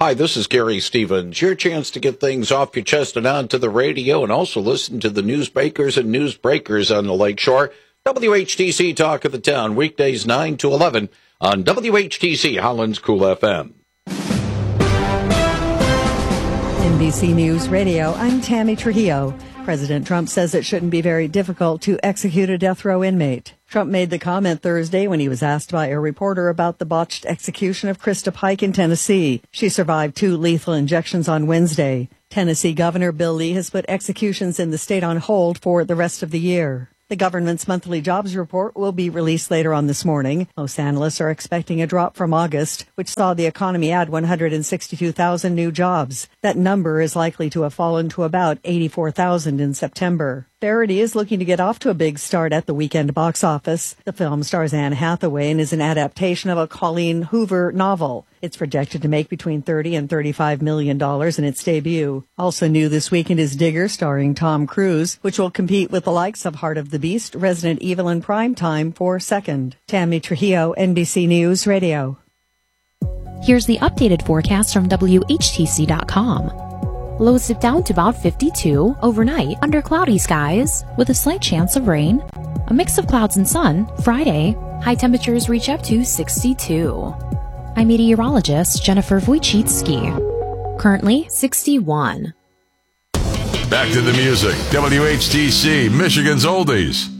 Hi, this is Gary Stevens. Your chance to get things off your chest and onto the radio, and also listen to the newsmakers and newsbreakers on the Lakeshore. WHTC Talk of the Town, weekdays 9 to 11 on WHTC Holland's Cool FM. NBC News Radio, I'm Tammy Trujillo. President Trump says it shouldn't be very difficult to execute a death row inmate. Trump made the comment Thursday when he was asked by a reporter about the botched execution of Krista Pike in Tennessee. She survived 2 lethal injections on Wednesday. Tennessee Governor Bill Lee has put executions in the state on hold for the rest of the year. The government's monthly jobs report will be released later on this morning. Most analysts are expecting a drop from August, which saw the economy add 162,000 new jobs. That number is likely to have fallen to about 84,000 in September. Verity is looking to get off to a big start at the weekend box office. The film stars Anne Hathaway and is an adaptation of a Colleen Hoover novel. It's projected to make between $30 and $35 million in its debut. Also new this weekend is Digger, starring Tom Cruise, which will compete with the likes of Heart of the Beast, Resident Evil, and Primetime for second. Tammy Trujillo, NBC News Radio. Here's the updated forecast from WHTC.com. Lows dip down to about 52 overnight under cloudy skies with a slight chance of rain. A mix of clouds and sun. Friday, high temperatures reach up to 62. I'm meteorologist Jennifer Wojcicki. Currently 61. Back to the music. WHTC, Michigan's Oldies.